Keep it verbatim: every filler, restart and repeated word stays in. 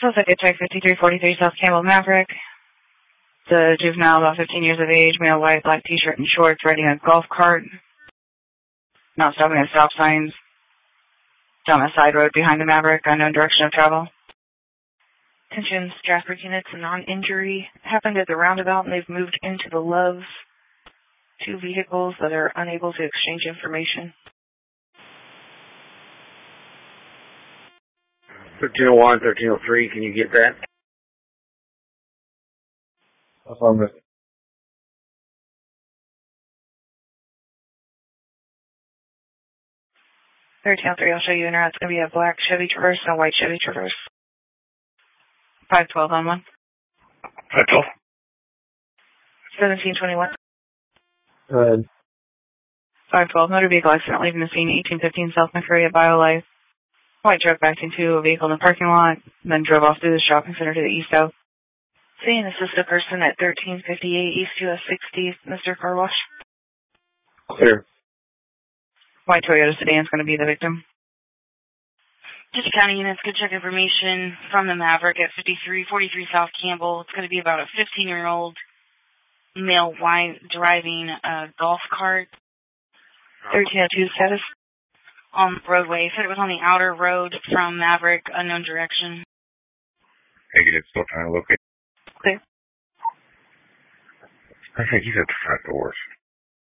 Suspect check fifty-three forty-three South Campbell Maverick. The juvenile, about fifteen years of age, male, white, black t-shirt and shorts, riding a golf cart. Not stopping at stop signs. Down a side road behind the Maverick, unknown direction of travel. Attention, Strasburg units, a non-injury happened at the roundabout and they've moved into the Loves. Two vehicles that are unable to exchange information. thirteen oh one, thirteen oh three, can you get that? Affirmative. thirteen oh three, I'll show you in there. It's going to be a black Chevy Traverse and a white Chevy Traverse. five twelve on one. five twelve. seventeen twenty-one. Go ahead. five twelve, motor vehicle accident leaving the scene, eighteen fifteen South McCurry at BioLife. White truck backed into a vehicle in the parking lot, and then drove off through the shopping center to the east south. Seeing assist a person at thirteen fifty-eight East U S sixty, Mister Car Wash. Clear. White Toyota sedan is going to be the victim. Just county units could check information from the Maverick at fifty-three forty-three South Campbell. It's going to be about a fifteen-year-old male white driving a golf cart. thirteen oh two status. On the roadway. Said it was on the outer road from Maverick, unknown direction. Negative, still trying to locate. Clear. I think he's at the front doors.